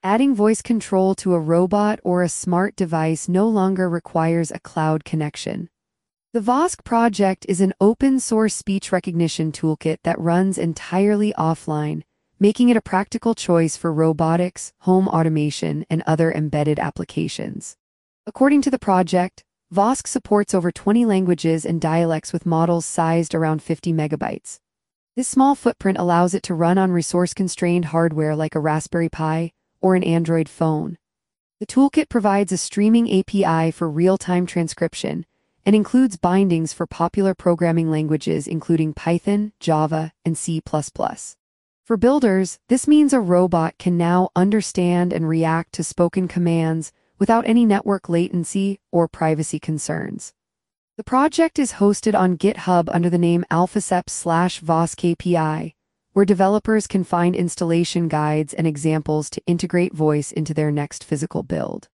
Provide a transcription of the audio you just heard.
Adding voice control to a robot or a smart device no longer requires a cloud connection. The Vosk project is an open-source speech recognition toolkit that runs entirely offline, making it a practical choice for robotics, home automation, and other embedded applications. According to the project, Vosk supports over 20 languages and dialects with models sized around 50 megabytes. This small footprint allows it to run on resource-constrained hardware like a Raspberry Pi or an Android phone. The toolkit provides a streaming API for real-time transcription and includes bindings for popular programming languages including Python, Java, and C++. For builders, this means a robot can now understand and react to spoken commands without any network latency or privacy concerns. The project is hosted on GitHub under the name AlphaSep/Vosk API, where developers can find installation guides and examples to integrate voice into their next physical build.